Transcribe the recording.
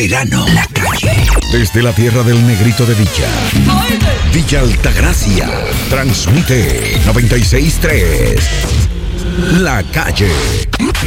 Verano, la calle. Desde la tierra del negrito de Villa. Villa Altagracia. Transmite 96.3. La calle.